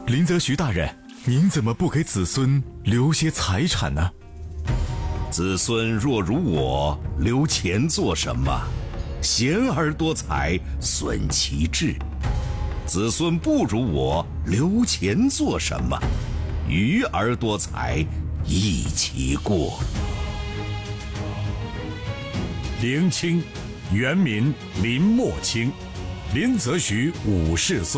林则徐大人，您怎么不给子孙留些财产呢？ 子孙若如我，留钱做什么？贤而多财，损其志。子孙不如我，留钱做什么？愚而多财，益其过。 林清，原名林默卿，林则徐50岁。